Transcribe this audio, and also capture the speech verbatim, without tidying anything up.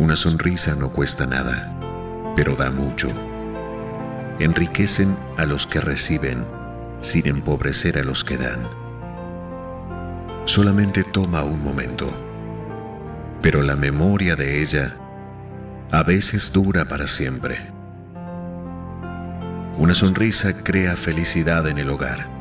Una sonrisa no cuesta nada, pero da mucho. Enriquecen a los que reciben, sin empobrecer a los que dan. Solamente toma un momento, pero la memoria de ella a veces dura para siempre. Una sonrisa crea felicidad en el hogar.